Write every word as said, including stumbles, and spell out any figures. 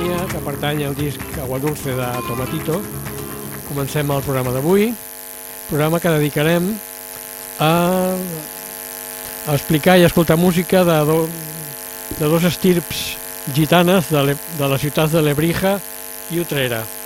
companyia que pertany al disc Agua Dulce de Tomatito. Comencem el programa d'avui, programa que dedicarem a, a explicar i escoltar música de, do, de dos estirps gitanes de, le, de les ciutats de Lebrija i Utrera.